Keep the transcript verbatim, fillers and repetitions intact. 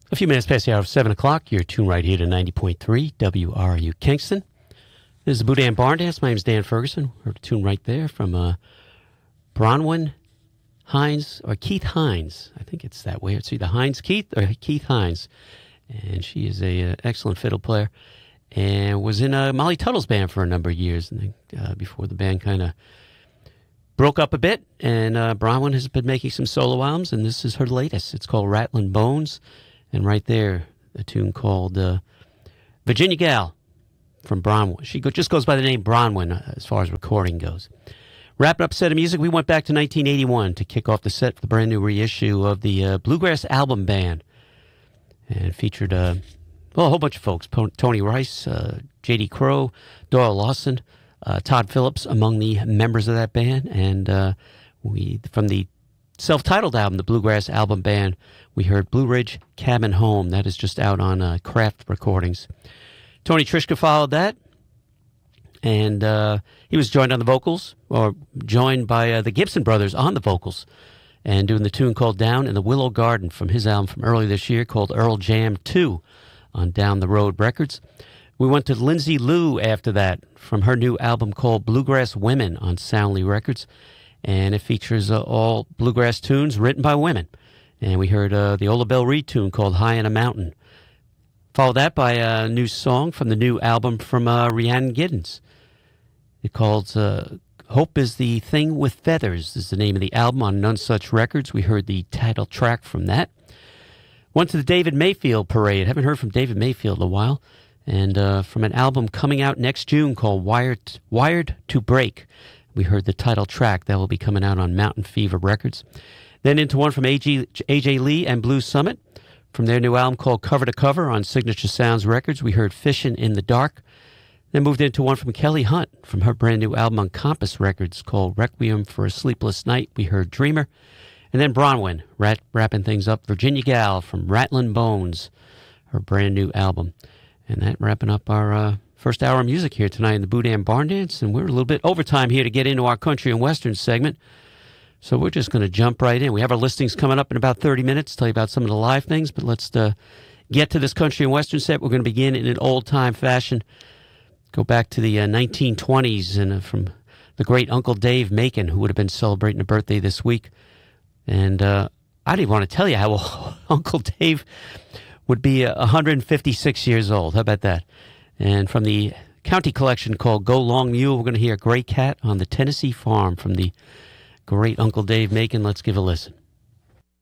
A few minutes past the hour of seven o'clock. You're tuned right here to ninety point three W R U Kingston. This is the Boudin Barn Dance. My name is Dan Ferguson. We're tuned right there from uh, Bronwyn Hines, or Keith Hines. I think it's that way. It's either Hines Keith or Keith Hines. And she is a uh, excellent fiddle player and was in uh, Molly Tuttle's band for a number of years and then, uh, before the band kind of broke up a bit. And uh, Bronwyn has been making some solo albums, and this is her latest. It's called Rattlin' Bones. And right there, a tune called uh, Virginia Gal from Bronwyn. She go, just goes by the name Bronwyn uh, as far as recording goes. Wrapping up a set of music, we went back to nineteen eighty-one to kick off the set for the brand new reissue of the uh, Bluegrass Album Band. And it featured uh, well, a whole bunch of folks. Po- Tony Rice, uh, J D Crowe, Doyle Lawson, uh, Todd Phillips among the members of that band. And uh, we from the self-titled album, the Bluegrass Album Band, we heard Blue Ridge Cabin Home. That is just out on uh, Kraft Recordings. Tony Trischka followed that, and uh, he was joined on the vocals, or joined by uh, the Gibson brothers on the vocals, and doing the tune called Down in the Willow Garden from his album from earlier this year called Earl Jam two on Down the Road Records. We went to Lindsay Lou after that from her new album called Bluegrass Women on Soundly Records. And it features uh, all bluegrass tunes written by women. And we heard uh, the Ola Belle Reed tune called High on a Mountain. Followed that by a new song from the new album from uh, Rhiannon Giddens. It called uh, Hope is the Thing with Feathers is the name of the album on None Such Records. We heard the title track from that. Went to the David Mayfield Parade. Haven't heard from David Mayfield in a while. And uh, from an album coming out next June called Wired, Wired to Break. We heard the title track. That will be coming out on Mountain Fever Records. Then into one from A J Lee and Blue Summit. From their new album called Cover to Cover on Signature Sounds Records, we heard Fishin' in the Dark. Then moved into one from Kelly Hunt from her brand new album on Compass Records called Requiem for a Sleepless Night. We heard Dreamer. And then Bronwyn, rat, wrapping things up, Virginia Gal from Rattlin' Bones, her brand new album. And that wrapping up our uh, first hour of music here tonight in the Boudin Barn Dance, and we're a little bit overtime here to get into our country and western segment, so we're just going to jump right in. We have our listings coming up in about thirty minutes, tell you about some of the live things, but let's uh, get to this country and western set. We're going to begin in an old-time fashion, go back to the uh, nineteen twenties, and uh, from the great Uncle Dave Macon, who would have been celebrating a birthday this week. And uh, I didn't want to tell you how old Uncle Dave would be uh, one hundred fifty-six years old. How about that? And from the county collection called Go Long Mule, we're going to hear Gray Cat on the Tennessee Farm from the great Uncle Dave Macon. Let's give a listen.